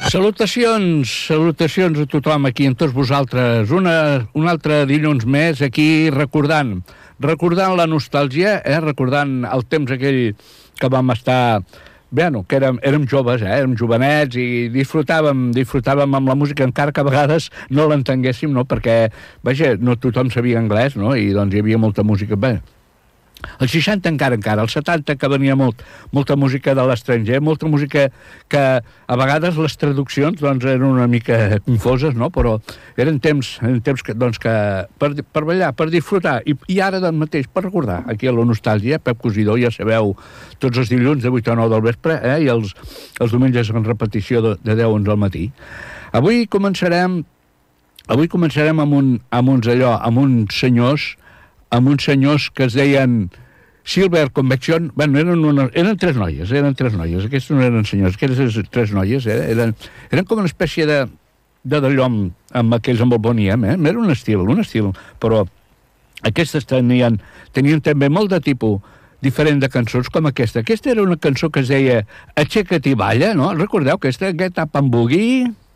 Salutacions a tothom aquí, en tots vosaltres. Un altre dilluns més aquí recordant la nostàlgia, recordant el temps aquell que vam estar... Bueno, que érem joves, érem jovenets i disfrutàvem amb la música, encara que a vegades no l'entenguéssim, no? Perquè, vaja, no tothom sabia anglès, no? I doncs hi havia molta música. Bé, als 60 encara, als 70 que venia molta música de l'estranger, molta música que a vegades les traduccions doncs eren una mica confoses, no? Però eren temps que, doncs, que per ballar, per disfrutar, i ara doncs mateix per recordar aquí a la nostàlgia. Pep Cosidó, ja sabeu, tots els dilluns de 8 a 9 del vespre, i els diumenges en repetició de 10 a 11 al matí. Avui començarem amb uns senyors que es deien Silver Convection. Bueno, eren tres noies. Aquestes no eren senyors, aquestes tres noies eren com una espècie de d'allò amb aquells amb el Boniem, era un estil, però aquestes tenien també molt de tipus diferent de cançons com aquesta. Aquesta era una cançó que es deia Aixeca't i balla, no? Recordeu aquesta? Get Up and Boogie?